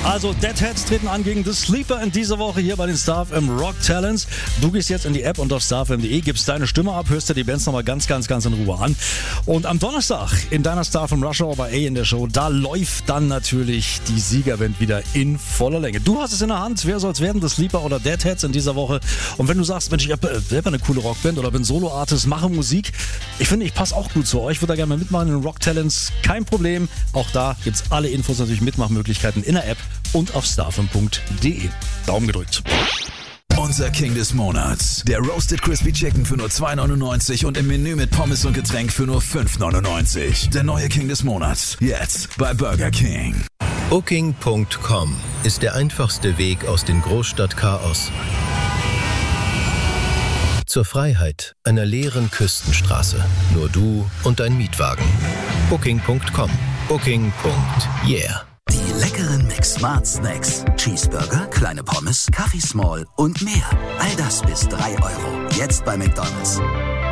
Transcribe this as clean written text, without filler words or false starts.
Also Deadheads treten an gegen The Sleeper in dieser Woche hier bei den StarFM Rock Talents. Du gehst jetzt in die App und auf starfm.de, gibst deine Stimme ab, hörst dir die Bands nochmal ganz in Ruhe an. Und am Donnerstag in deiner StarFM Rush Hour bei A in der Show, da läuft dann natürlich die Siegerband wieder in voller Länge. Du hast es in der Hand, wer soll es werden, The Sleeper oder Deadheads in dieser Woche. Und wenn du sagst, Mensch, ich habe selber eine coole Rockband oder bin Solo-Artist, mache Musik, ich finde, ich passe auch gut zu euch, würde da gerne mal mitmachen in den Rock Talents, kein Problem. Auch da gibt's alle Infos, natürlich Mitmachmöglichkeiten in der App und auf starfm.de. Daumen gedrückt. Unser King des Monats. Der Roasted Crispy Chicken für nur $2,99 und im Menü mit Pommes und Getränk für nur $5,99. Der neue King des Monats. Jetzt bei Burger King. Booking.com ist der einfachste Weg aus dem Großstadtchaos zur Freiheit einer leeren Küstenstraße. Nur du und dein Mietwagen. Booking.com. Booking.yeah. Die leckeren McSmart Snacks. Cheeseburger, kleine Pommes, Kaffee Small und mehr. All das bis 3 €. Jetzt bei McDonald's.